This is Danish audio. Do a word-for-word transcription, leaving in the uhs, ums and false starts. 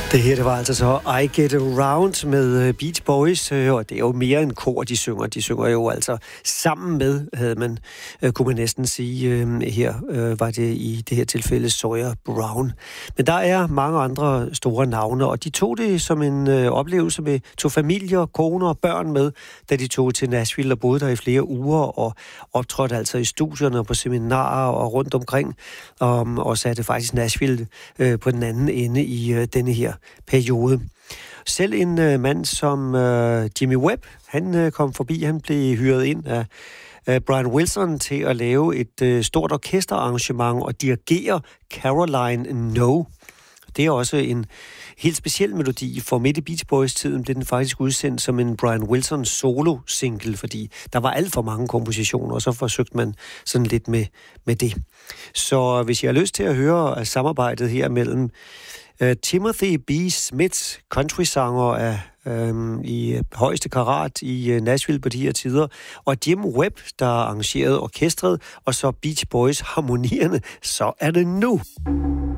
Det her, det var altså så I Get Around med Beach Boys, og det er jo mere end kor, de synger. De synger jo altså sammen med, havde man, kunne man næsten sige, her var det i det her tilfælde Sawyer Brown. Men der er mange andre store navne, og de tog det som en oplevelse med, tog familier, koner og børn med, da de tog til Nashville og boede der i flere uger, og optrådte altså i studierne og på seminarer og rundt omkring, og, og satte faktisk Nashville på den anden ende i denne her periode. Selv en uh, mand som uh, Jimmy Webb, han uh, kom forbi, han blev hyret ind af uh, Brian Wilson til at lave et uh, stort orkesterarrangement og dirigere Caroline No. Det er også en helt speciel melodi, for midt i Beach Boys-tiden blev den faktisk udsendt som en Brian Wilson solo-single, fordi der var alt for mange kompositioner, og så forsøgte man sådan lidt med, med det. Så hvis jeg har lyst til at høre samarbejdet her mellem Uh, Timothy B. Smith, countrysanger af, um, i højeste karat i uh, Nashville på de her tider, og Jim Webb, der arrangerede orkestret, og så Beach Boys harmonierne, så er det nu.